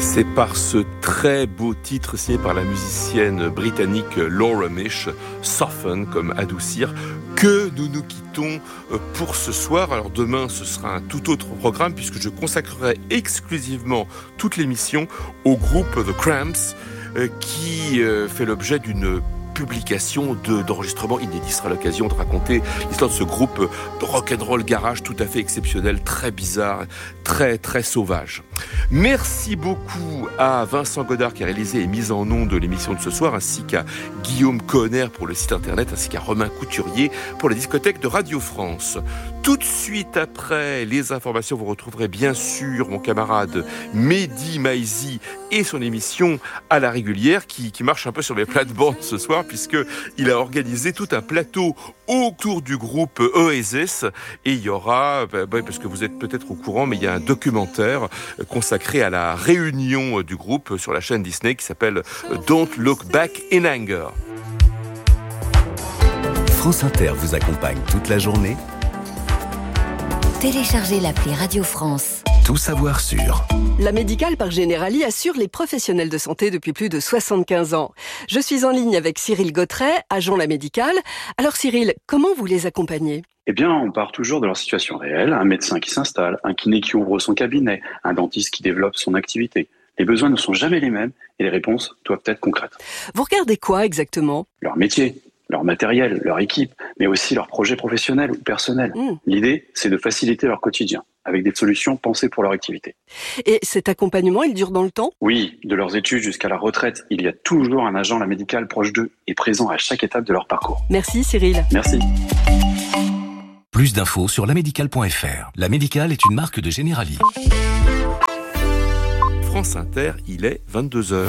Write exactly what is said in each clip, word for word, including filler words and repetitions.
C'est par ce très beau titre signé par la musicienne britannique Laura Mish, Soften comme adoucir, que nous nous quittons pour ce soir. Alors demain, ce sera un tout autre programme puisque je consacrerai exclusivement toute l'émission au groupe The Cramps qui fait l'objet d'une publication de, d'enregistrement inédit. Ce sera l'occasion de raconter l'histoire de ce groupe de rock'n'roll garage tout à fait exceptionnel, très bizarre, très très sauvage. Merci beaucoup à Vincent Godard qui a réalisé et mis en ondes de l'émission de ce soir, ainsi qu'à Guillaume Conner pour le site internet, ainsi qu'à Romain Couturier pour la discothèque de Radio France. Tout de suite après les informations, vous retrouverez bien sûr mon camarade Mehdi Maizi et son émission à la régulière qui, qui marche un peu sur les plates-bandes ce soir puisqu'il a organisé tout un plateau autour du groupe Oasis et il y aura, bah, bah, parce que vous êtes peut-être au courant, mais il y a un documentaire consacré à la réunion du groupe sur la chaîne Disney qui s'appelle Don't Look Back in Anger. France Inter vous accompagne toute la journée. Téléchargez l'appli Radio France. Tout savoir sur. La Médicale par Generali assure les professionnels de santé depuis plus de soixante-quinze ans. Je suis en ligne avec Cyril Gautret, agent La Médicale. Alors Cyril, comment vous les accompagnez ? Eh bien, on part toujours de leur situation réelle. Un médecin qui s'installe, un kiné qui ouvre son cabinet, un dentiste qui développe son activité. Les besoins ne sont jamais les mêmes et les réponses doivent être concrètes. Vous regardez quoi exactement ? Leur métier, leur matériel, leur équipe, mais aussi leurs projets professionnels ou personnels. Mmh. L'idée, c'est de faciliter leur quotidien, avec des solutions pensées pour leur activité. Et cet accompagnement, il dure dans le temps ? Oui, de leurs études jusqu'à la retraite, il y a toujours un agent La Médicale proche d'eux et présent à chaque étape de leur parcours. Merci Cyril. Merci. Plus d'infos sur lamédicale point f r. La Médicale est une marque de Generali. France Inter, il est vingt-deux heures.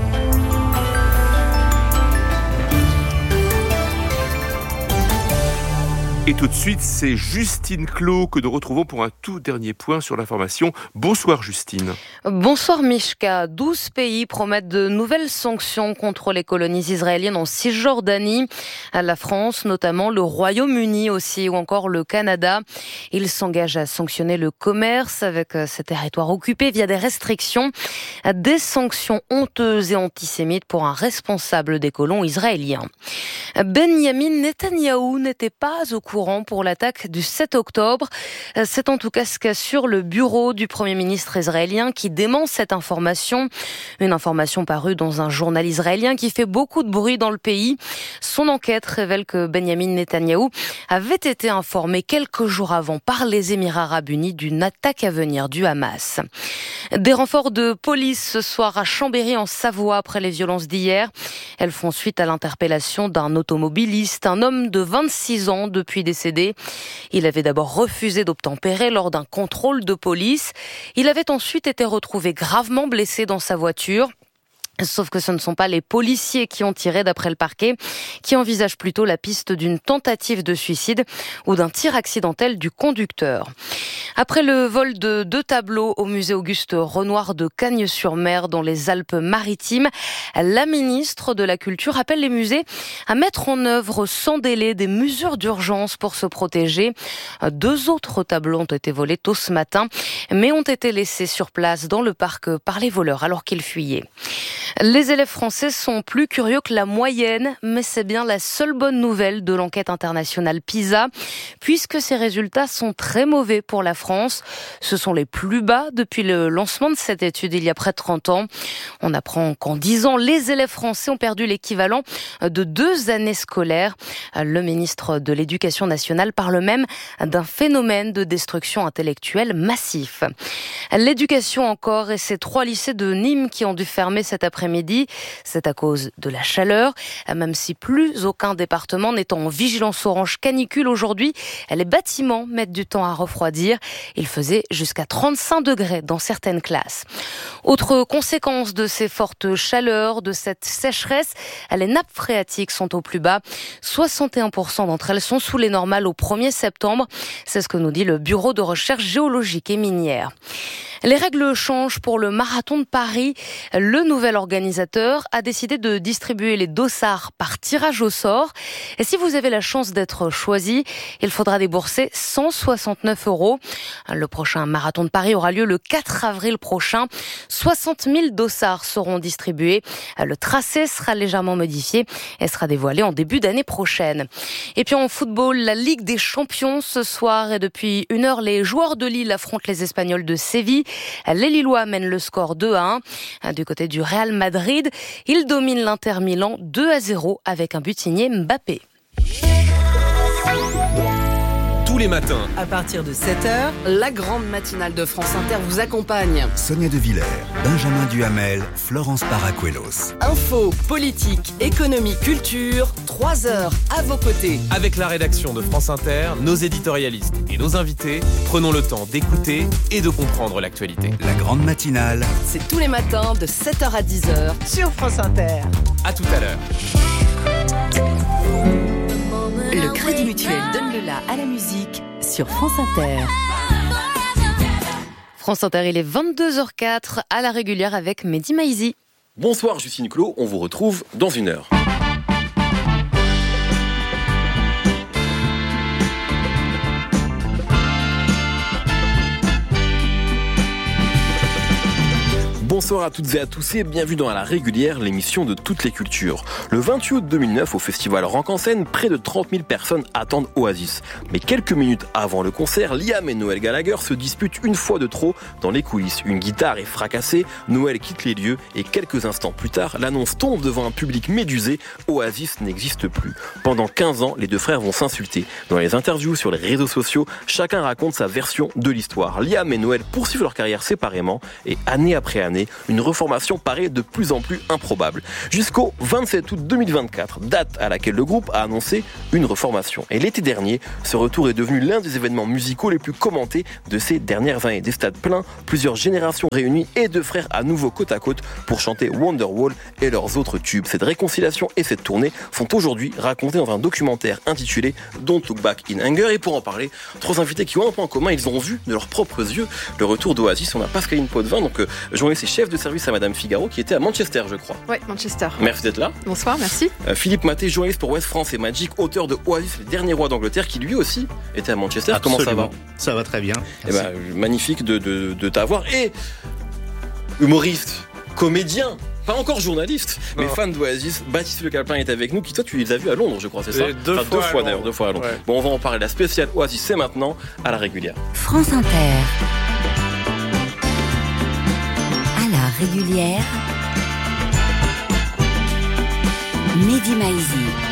Et tout de suite, c'est Justine Clos que nous retrouvons pour un tout dernier point sur l'information. Bonsoir Justine. Bonsoir Mishka. douze pays promettent de nouvelles sanctions contre les colonies israéliennes en Cisjordanie. La France, notamment le Royaume-Uni aussi, ou encore le Canada. Ils s'engagent à sanctionner le commerce avec ces territoires occupés via des restrictions. Des sanctions honteuses et antisémites pour un responsable des colons israéliens. Benyamin Netanyahou n'était pas au courant pour l'attaque du sept octobre. C'est en tout cas ce qu'assure le bureau du Premier ministre israélien qui dément cette information. Une information parue dans un journal israélien qui fait beaucoup de bruit dans le pays. Son enquête révèle que Benyamin Netanyahou avait été informé quelques jours avant par les Émirats arabes unis d'une attaque à venir du Hamas. Des renforts de police ce soir à Chambéry en Savoie après les violences d'hier. Elles font suite à l'interpellation d'un automobiliste, un homme de vingt-six ans depuis décédé. Il avait d'abord refusé d'obtempérer lors d'un contrôle de police. Il avait ensuite été retrouvé gravement blessé dans sa voiture. Sauf que ce ne sont pas les policiers qui ont tiré d'après le parquet, qui envisagent plutôt la piste d'une tentative de suicide ou d'un tir accidentel du conducteur. Après le vol de deux tableaux au musée Auguste Renoir de Cagnes-sur-Mer dans les Alpes-Maritimes, la ministre de la Culture appelle les musées à mettre en œuvre sans délai des mesures d'urgence pour se protéger. Deux autres tableaux ont été volés tôt ce matin, mais ont été laissés sur place dans le parc par les voleurs alors qu'ils fuyaient. Les élèves français sont plus curieux que la moyenne, mais c'est bien la seule bonne nouvelle de l'enquête internationale PISA, puisque ces résultats sont très mauvais pour la France. Ce sont les plus bas depuis le lancement de cette étude il y a près de trente ans. On apprend qu'en dix ans, les élèves français ont perdu l'équivalent de deux années scolaires. Le ministre de l'Éducation nationale parle même d'un phénomène de destruction intellectuelle massif. L'éducation encore et ces trois lycées de Nîmes qui ont dû fermer cet après-midi. C'est à cause de la chaleur, même si plus aucun département n'est en vigilance orange canicule aujourd'hui. Les bâtiments mettent du temps à refroidir. Il faisait jusqu'à trente-cinq degrés dans certaines classes. Autre conséquence de ces fortes chaleurs, de cette sécheresse, les nappes phréatiques sont au plus bas. soixante et un pour cent d'entre elles sont sous les normales au premier septembre. C'est ce que nous dit le Bureau de recherche géologique et minière. Les règles changent pour le marathon de Paris. Le nouvel organisme l'organisateur a décidé de distribuer les dossards par tirage au sort. Et si vous avez la chance d'être choisi, il faudra débourser cent soixante-neuf euros. Le prochain marathon de Paris aura lieu le quatre avril prochain. soixante mille dossards seront distribués. Le tracé sera légèrement modifié et sera dévoilé en début d'année prochaine. Et puis en football, la Ligue des Champions ce soir. Et depuis une heure, les joueurs de Lille affrontent les Espagnols de Séville. Les Lillois mènent le score deux à un. Du côté du Real Madrid, ils dominent l'Inter Milan deux à zéro avec un but signé Mbappé. Tous les matins, à partir de sept heures, la grande matinale de France Inter vous accompagne. Sonia De Villers, Benjamin Duhamel, Florence Paracuelos. Info, politique, économie, culture, trois heures à vos côtés. avec la rédaction de France Inter, nos éditorialistes et nos invités, prenons le temps d'écouter et de comprendre l'actualité. La grande matinale, C'est tous les matins de sept heures à dix heures sur France Inter. À tout à l'heure. Le Crédit Mutuel donne le la à la musique sur France Inter. France Inter, il est vingt-deux heures quatre à la régulière avec Mehdi Maizi. Bonsoir Justine Clos, on vous retrouve dans une heure. Bonsoir à toutes et à tous et bienvenue dans La Régulière, l'émission de toutes les cultures. Le vingt-huit août deux mille neuf, au festival Rock en Seine, près de trente mille personnes attendent Oasis. Mais quelques minutes avant le concert, Liam et Noël Gallagher se disputent une fois de trop dans les coulisses. Une guitare est fracassée, Noël quitte les lieux et quelques instants plus tard, l'annonce tombe devant un public médusé, Oasis n'existe plus. Pendant quinze ans, les deux frères vont s'insulter. Dans les interviews sur les réseaux sociaux, chacun raconte sa version de l'histoire. Liam et Noël poursuivent leur carrière séparément et année après année, une reformation paraît de plus en plus improbable. Jusqu'au vingt-sept août deux mille vingt-quatre, date à laquelle le groupe a annoncé une reformation. Et l'été dernier, ce retour est devenu l'un des événements musicaux les plus commentés de ces dernières années. Des stades pleins, plusieurs générations réunies et deux frères à nouveau côte à côte pour chanter Wonderwall et leurs autres tubes. Cette réconciliation et cette tournée sont aujourd'hui racontées dans un documentaire intitulé Don't Look Back in Anger. Et pour en parler, trois invités qui ont un point commun, ils ont vu de leurs propres yeux le retour d'Oasis. On a Pascaline Potvin, donc euh, journaliste et chef de service à Madame Figaro, qui était à Manchester, je crois. Oui, Manchester. Merci d'être là. Bonsoir, merci. Euh, Philippe Maté, journaliste pour West France et Magic, auteur de Oasis, les derniers rois d'Angleterre, qui lui aussi était à Manchester. Absolument. Comment ça va? Ça va très bien. Eh ben, magnifique de, de, de t'avoir. Et humoriste, comédien, pas encore journaliste, mais non. fan d'Oasis, Baptiste Le Caplin est avec nous, qui toi tu les as vus à Londres, je crois, c'est ça? Deux, enfin, fois, deux fois d'ailleurs, deux fois à Londres. Ouais. Bon, on va en parler. La spéciale Oasis, c'est maintenant à La Régulière. France Inter. À La Régulière. Mehdi Maizi.